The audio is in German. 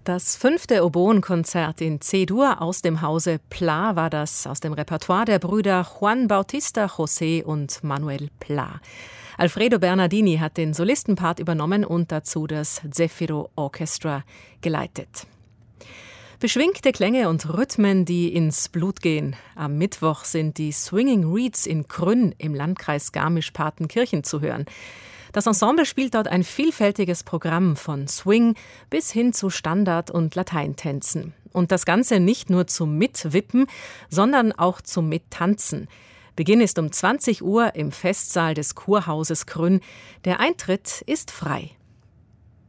Das 5. Oboenkonzert in C-Dur aus dem Hause Pla war das, aus dem Repertoire der Brüder Juan Bautista José und Manuel Pla. Alfredo Bernardini hat den Solistenpart übernommen und dazu das Zefiro Orchestra geleitet. Beschwingte Klänge und Rhythmen, die ins Blut gehen. Am Mittwoch sind die Swinging Reeds in Grünn im Landkreis Garmisch-Partenkirchen zu hören. Das Ensemble spielt dort ein vielfältiges Programm von Swing bis hin zu Standard- und Lateintänzen. Und das Ganze nicht nur zum Mitwippen, sondern auch zum Mittanzen. Beginn ist um 20 Uhr im Festsaal des Kurhauses Grünn. Der Eintritt ist frei.